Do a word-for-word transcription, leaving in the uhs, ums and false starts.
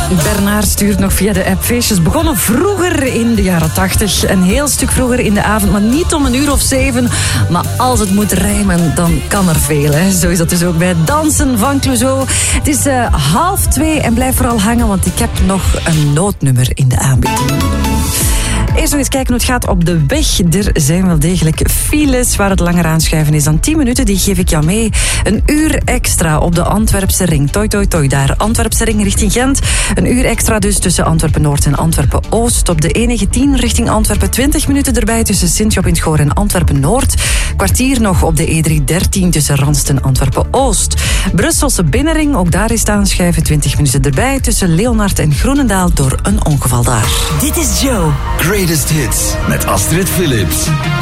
Bernard stuurt nog via de app feestjes. Begonnen vroeger in de jaren tachtig. Een heel stuk vroeger in de avond, maar niet om een uur of zeven. Maar als het moet rijmen, dan kan er veel. Hè. Zo is dat dus ook bij Dansen van Clouseau. Het is uh, half twee en blijf vooral hangen, want ik heb nog een noodnummer in de aanbieding. Eerst nog eens kijken hoe het gaat op de weg. Er zijn wel degelijk files waar het langer aanschuiven is dan tien minuten. Die geef ik jou mee. Een uur extra op de Antwerpse ring. Toi, toi, toi daar. Antwerpse ring richting Gent. Een uur extra dus tussen Antwerpen-Noord en Antwerpen-Oost. Op de E negentien richting Antwerpen. twintig minuten erbij tussen Sint-Job in het Goor en Antwerpen-Noord. Kwartier nog op de E driehonderddertien tussen Randst en Antwerpen-Oost. Brusselse binnenring, ook daar is het aanschuiven. twintig minuten erbij tussen Leonard en Groenendaal door een ongeval daar. Dit is Joe. Greatest Hits met Astrid Philips.